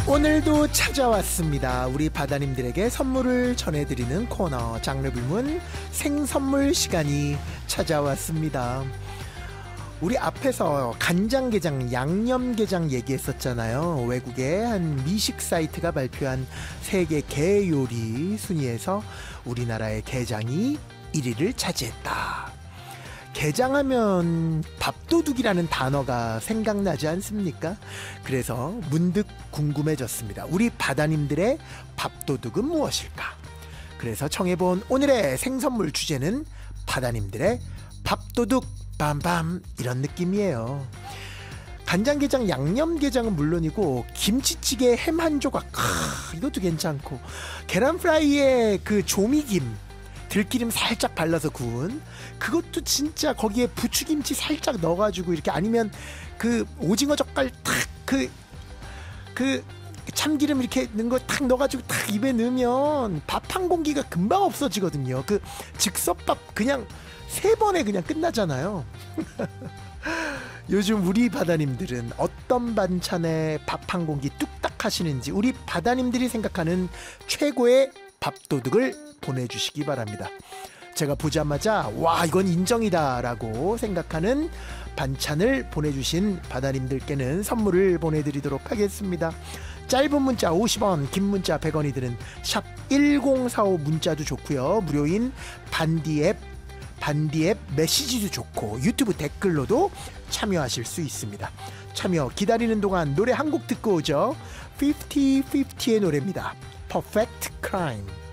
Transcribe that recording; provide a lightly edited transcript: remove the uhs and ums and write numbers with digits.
오늘도 찾아왔습니다. 우리 바다님들에게 선물을 전해드리는 코너 장르불문 생선물 시간이 찾아왔습니다. 우리 앞에서 간장게장, 양념게장 얘기했었잖아요. 외국의 한 미식 사이트가 발표한 세계 게 요리 순위에서 우리나라의 게장이 1위를 차지했다. 게장하면 밥도둑이라는 단어가 생각나지 않습니까? 그래서 문득 궁금해졌습니다. 우리 바다님들의 밥도둑은 무엇일까? 그래서 정해본 오늘의 생선물 주제는 바다님들의 밥도둑 빰빰 이런 느낌이에요. 간장게장, 양념게장은 물론이고 김치찌개 햄 한 조각 이것도 괜찮고, 계란 프라이에 그 조미김 들기름 살짝 발라서 구운 그것도 진짜, 거기에 부추김치 살짝 넣어가지고 이렇게, 아니면 그 오징어 젓갈 탁 그 참기름 이렇게 넣은 거 탁 넣어가지고 탁 입에 넣으면 밥 한 공기가 금방 없어지거든요. 그 즉석밥 그냥 3번에 그냥 끝나잖아요. 요즘 우리 바다님들은 어떤 반찬에 밥 한 공기 뚝딱 하시는지, 우리 바다님들이 생각하는 최고의 밥도둑을 보내주시기 바랍니다. 제가 보자마자 와, 이건 인정이다 라고 생각하는 반찬을 보내주신 바다님들께는 선물을 보내드리도록 하겠습니다. 짧은 문자 50원, 긴 문자 100원이 드는 샵 1045 문자도 좋고요, 무료인 반디앱 메시지도 좋고, 유튜브 댓글로도 참여하실 수 있습니다. 참여 기다리는 동안 노래 한 곡 듣고 오죠. 50-50의 노래입니다. Perfect Crime.